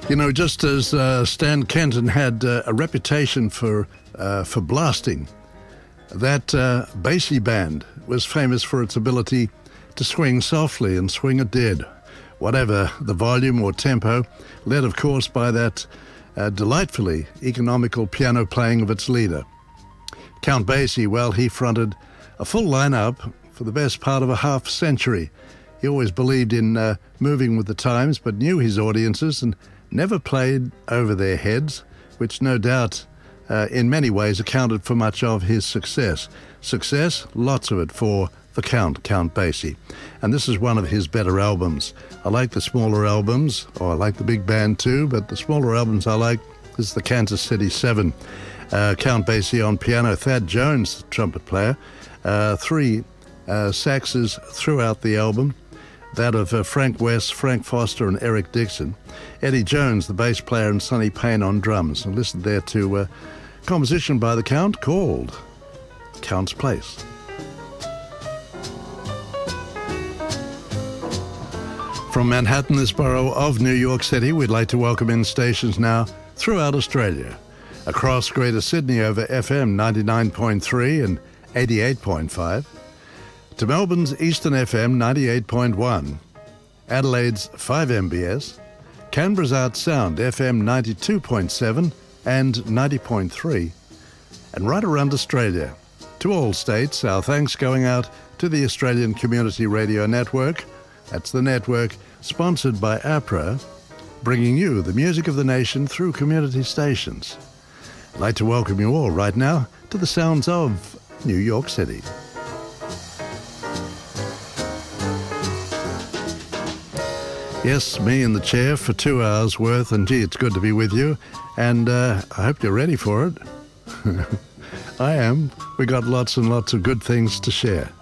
You know, just as Stan Kenton had a reputation for blasting, that Basie band was famous for its ability to swing softly and swing it dead, whatever the volume or tempo, led of course by that delightfully economical piano playing of its leader. Count Basie, well, he fronted a full lineup for the best part of a half century. He always believed in moving with the times, but knew his audiences and never played over their heads, which no doubt in many ways accounted for much of his success. Success, lots of it for the Count Basie. And this is one of his better albums. I like the smaller albums, or I like the big band too, but the smaller albums I like is the Kansas City 7. Count Basie on piano, Thad Jones, the trumpet player, three saxes throughout the album, that of Frank West, Frank Foster and Eric Dixon. Eddie Jones, the bass player, and Sonny Payne on drums. And listen there to a composition by the Count called Count's Place. From Manhattan, this borough of New York City, we'd like to welcome in stations now throughout Australia. Across Greater Sydney over FM 99.3 and 88.5. To Melbourne's Eastern FM 98.1, Adelaide's 5 MBS, Canberra's Art Sound FM 92.7 and 90.3, and right around Australia. To all states, our thanks going out to the Australian Community Radio Network. That's the network sponsored by APRA, bringing you the music of the nation through community stations. I'd like to welcome you all right now to the sounds of New York City. Yes, me in the chair for 2 hours worth, and gee, it's good to be with you, and I hope you're ready for it. I am. We got lots and lots of good things to share.